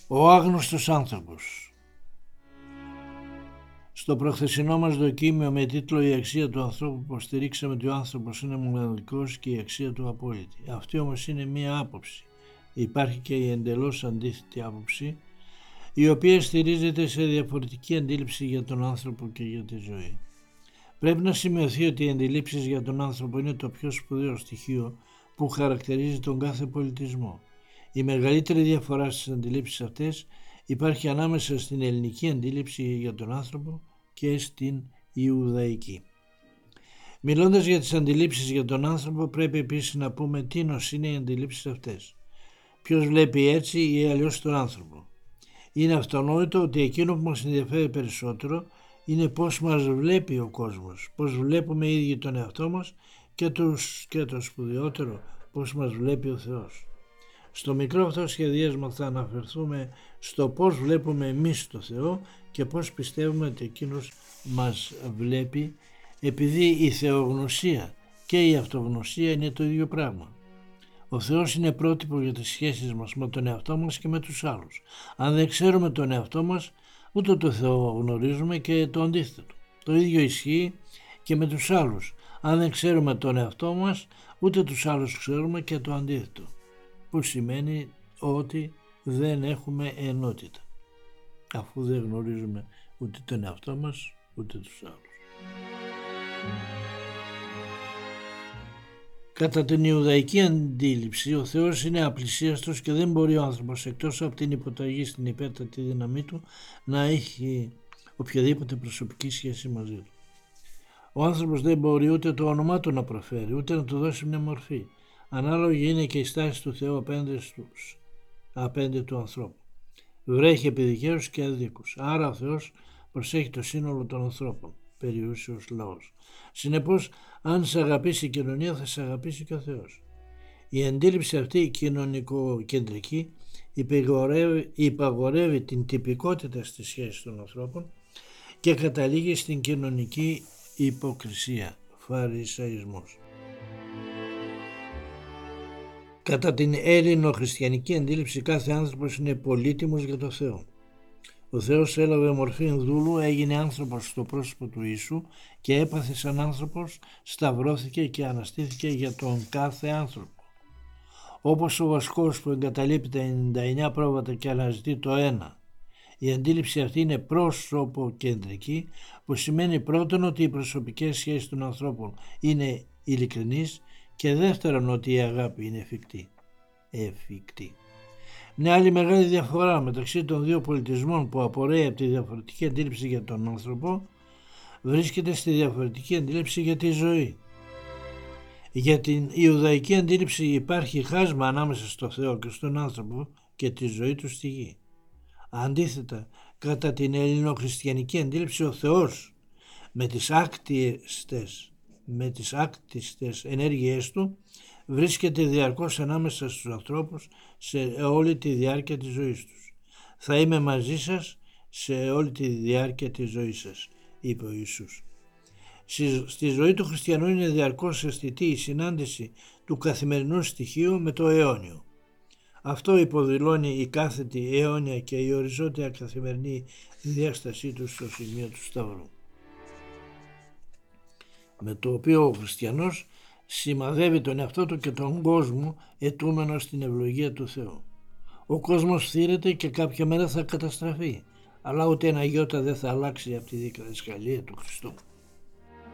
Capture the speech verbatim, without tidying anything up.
Ο άγνωστος άνθρωπος. Στο προχθεσινό μας δοκίμιο με τίτλο «Η αξία του ανθρώπου» υποστηρίξαμε ότι ο άνθρωπος είναι μοναδικός και η αξία του απόλυτη. Αυτή όμως είναι μία άποψη. Υπάρχει και η εντελώς αντίθετη άποψη, η οποία στηρίζεται σε διαφορετική αντίληψη για τον άνθρωπο και για τη ζωή. Πρέπει να σημειωθεί ότι οι αντιλήψεις για τον άνθρωπο είναι το πιο σπουδαίο στοιχείο που χαρακτηρίζει τον κάθε πολιτισμό. Η μεγαλύτερη διαφορά στις αντιλήψεις αυτές υπάρχει ανάμεσα στην ελληνική αντίληψη για τον άνθρωπο και στην Ιουδαϊκή. Μιλώντας για τις αντιλήψεις για τον άνθρωπο, πρέπει επίσης να πούμε τι νος είναι οι αντιλήψεις αυτές. Ποιος βλέπει έτσι ή αλλιώς τον άνθρωπο. Είναι αυτονόητο ότι εκείνο που μας ενδιαφέρει περισσότερο είναι πώς μας βλέπει ο κόσμος, πώς βλέπουμε οι ίδιοι τον εαυτό μας και, τους, και το σπουδαιότερο, πώς μας βλέπει ο Θεός. Στο μικρό αυτό σχεδίασμα θα αναφερθούμε στο πώς βλέπουμε εμείς το Θεό και πώς πιστεύουμε ότι εκείνος μας βλέπει, επειδή η θεογνωσία και η αυτογνωσία είναι το ίδιο πράγμα. Ο Θεός είναι πρότυπο για τις σχέσεις μας με τον εαυτό μας και με τους άλλους. Αν δεν ξέρουμε τον εαυτό μας, ούτε το Θεό γνωρίζουμε και το αντίθετο. Το ίδιο ισχύει και με τους άλλους. Αν δεν ξέρουμε τον εαυτό μας, ούτε τους άλλους ξέρουμε και το αντίθετο. Που σημαίνει ότι δεν έχουμε ενότητα, αφού δεν γνωρίζουμε ούτε τον εαυτό μας, ούτε τους άλλους. Κατά την Ιουδαϊκή αντίληψη, ο Θεός είναι απλησίαστος και δεν μπορεί ο άνθρωπος, εκτός από την υποταγή στην υπέρτατη δύναμή του, να έχει οποιαδήποτε προσωπική σχέση μαζί του. Ο άνθρωπος δεν μπορεί ούτε το όνομά του να προφέρει, ούτε να του δώσει μια μορφή. Ανάλογη είναι και η στάση του Θεού απέναντι, στους, απέναντι του ανθρώπου. Βρέχει επί δικαίους και αδίκους. Άρα ο Θεός προσέχει το σύνολο των ανθρώπων, περιούσιος λαός. Συνεπώς, αν σε αγαπήσει η κοινωνία, θα σε αγαπήσει και ο Θεός. Η αντίληψη αυτή, η κοινωνικοκεντρική, υπαγορεύει, υπαγορεύει την τυπικότητα στις σχέσεις των ανθρώπων και καταλήγει στην κοινωνική υποκρισία, φαρισαϊσμός. Κατά την έλληνο-χριστιανική αντίληψη, κάθε άνθρωπος είναι πολύτιμος για το Θεό. Ο Θεός έλαβε μορφή δούλου, έγινε άνθρωπος στο πρόσωπο του Ιησού και έπαθε σαν άνθρωπος, σταυρώθηκε και αναστήθηκε για τον κάθε άνθρωπο. Όπως ο βασκός που εγκαταλείπει τα ενενήντα εννέα πρόβατα και αναζητεί το ένα. Η αντίληψη αυτή είναι πρόσωποκεντρική, που σημαίνει πρώτον ότι οι προσωπικές σχέσεις των ανθρώπων είναι ειλικρινείς και δεύτερον ότι η αγάπη είναι εφικτή. εφικτή. Μια άλλη μεγάλη διαφορά μεταξύ των δύο πολιτισμών που απορρέει από τη διαφορετική αντίληψη για τον άνθρωπο βρίσκεται στη διαφορετική αντίληψη για τη ζωή. Για την Ιουδαϊκή αντίληψη υπάρχει χάσμα ανάμεσα στο Θεό και στον άνθρωπο και τη ζωή του στη γη. Αντίθετα, κατά την ελληνοχριστιανική αντίληψη, ο Θεός με τις άκτιστες, με τις άκτιστες ενέργειές του βρίσκεται διαρκώς ανάμεσα στους ανθρώπους σε όλη τη διάρκεια της ζωής τους. «Θα είμαι μαζί σας σε όλη τη διάρκεια της ζωής σας», είπε ο Ιησούς. Στη ζωή του χριστιανού είναι διαρκώς αισθητή η συνάντηση του καθημερινού στοιχείου με το αιώνιο. Αυτό υποδηλώνει η κάθετη αιώνια και η οριζόντια καθημερινή διάστασή του στο σημείο του Σταυρού, με το οποίο ο χριστιανός σημαδεύει τον εαυτό του και τον κόσμο αιτούμενος στην ευλογία του Θεού. Ο κόσμος φθήρεται και κάποια μέρα θα καταστραφεί, αλλά ούτε ένα γιώτα δεν θα αλλάξει από τη διδασκαλία του Χριστού.